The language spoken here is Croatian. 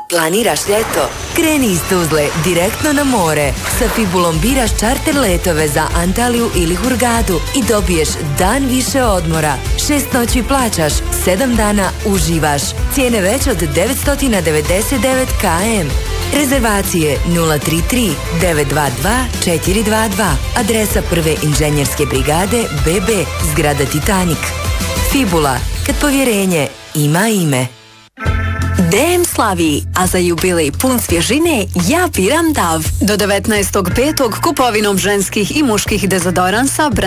Planiraš ljeto? Kreni iz Tuzle direktno na more. Sa Fibulom biraš čarter letove za Antaliju ili Hurgadu i dobiješ dan više odmora. 6 noći plaćaš, 7 dana uživaš. Cijene veće od 999 km. Rezervacije 033 922 422. Adresa Prve inženjerske brigade BB, zgrada Titanik. Fibula, kad povjerenje ima ime. DM slavi, a za jubilej pun svježine ja biram DAV. Do 19.5. kupovinom ženskih i muških dezodoransa